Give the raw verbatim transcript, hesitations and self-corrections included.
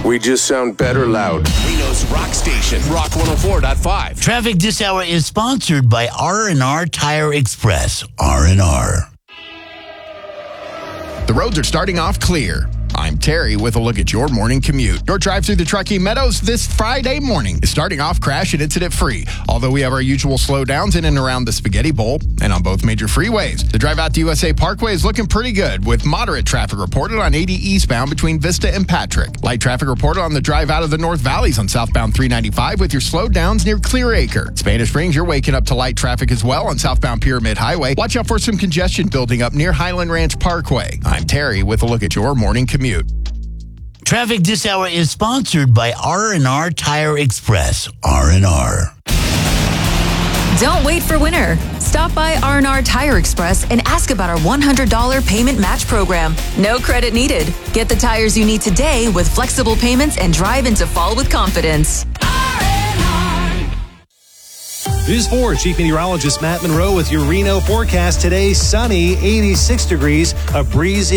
We just sound better loud. Reno's rock station, Rock one oh four point five. Traffic this hour is sponsored by R and R Tire Express. R and R. The roads are starting off clear. I'm Terry with a look at your morning commute. Your drive through the Truckee Meadows this Friday morning is starting off crash and incident-free, although we have our usual slowdowns in and around the Spaghetti Bowl and on both major freeways. The drive out to U S A Parkway is looking pretty good, with moderate traffic reported on eighty eastbound between Vista and Patrick. Light traffic reported on the drive out of the North Valleys on southbound three ninety-five with your slowdowns near Clearacre. Spanish Springs, you're waking up to light traffic as well on southbound Pyramid Highway. Watch out for some congestion building up near Highland Ranch Parkway. I'm Terry with a look at your morning commute. Traffic this hour is sponsored by R and R Tire Express. R and R. Don't wait for winter. Stop by R and R Tire Express and ask about our one hundred dollars payment match program. No credit needed. Get the tires you need today with flexible payments and drive into fall with confidence. News four, Chief Meteorologist Matt Monroe with your Reno forecast. Today, sunny, eighty-six degrees, a breezy